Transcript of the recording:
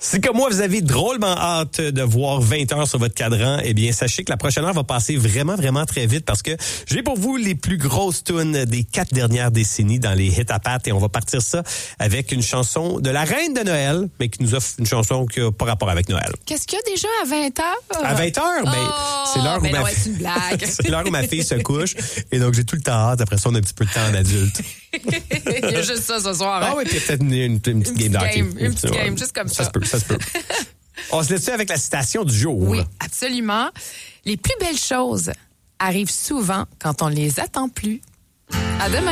Si comme moi, vous avez drôlement hâte de voir 20 heures sur votre cadran, eh bien, sachez que la prochaine heure va passer vraiment, vraiment très vite parce que j'ai pour vous les plus grosses tunes des 4 dernières décennies dans les hits à pattes et on va partir ça avec une chanson de la Reine de Noël, mais qui nous offre une chanson qui n'a pas rapport avec Noël. Qu'est-ce qu'il y a déjà à 20 heures? À 20 heures? C'est l'heure où c'est une blague. c'est l'heure où ma fille se couche et donc j'ai tout le temps hâte. Après ça, on a un petit peu de temps d'adulte. Il y a juste ça ce soir. Ah oui, puis peut-être une petite game d'hockey. Une petite game, juste comme ça. Ça se peut. On se laisse avec la citation du jour. Oui, absolument. Les plus belles choses arrivent souvent quand on les attend plus. À demain.